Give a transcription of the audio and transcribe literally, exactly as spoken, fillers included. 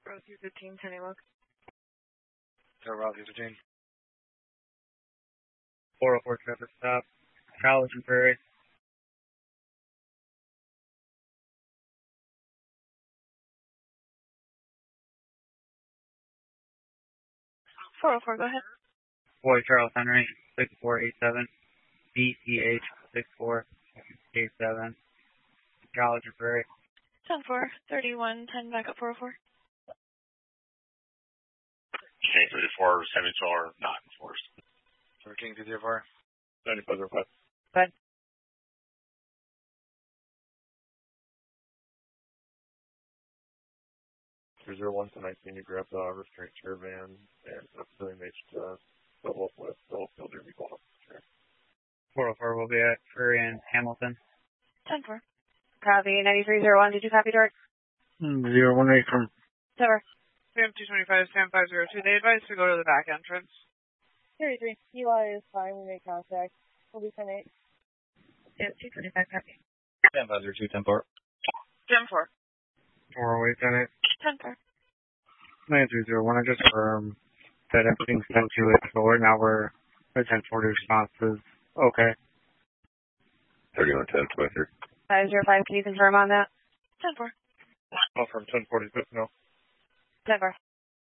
Rosie fifteen, ten look. So Rosie fifteen. four oh four traffic stop. College and Prairie. four oh four, go ahead. Boy Charles Henry, six four eight seven. B T H, six four eight seven. College and Prairie. ten four, thirty-one, ten, back up four oh four. King thirty-four, seventy-two are not enforced. So King two zero four. seventy-five zero five. Go ahead. three zero one to nineteen, you grab the restraint chair van and pursuing H to double up with double field derby ball. four oh four will be at Prairie and Hamilton. ten four. Copy, ninety-three zero one, did you copy, Dork? zero one eight from. Cover. Sam two twenty-five, Sam five zero two, they advise to go to the back entrance. thirty-three, Eli is fine, we make contact. We'll be ten eight. Sam two twenty-five, copy. Sam five zero two, ten four. ten four. four oh eight, ten eight. ten four. nine three zero one, I just confirmed that everything's been to it forward. Now we're at ten forty responses. Okay. thirty-one ten, twenty-three. five zero five, can you confirm on that? ten four. Oh, from ten forty-six, no. ten four.